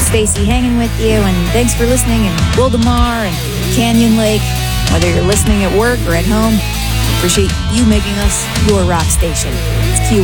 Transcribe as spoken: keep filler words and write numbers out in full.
Stacy hanging with you, and thanks for listening in Wildomar and Canyon Lake. Whether you're listening at work or at home, appreciate you making us your rock station. It's Q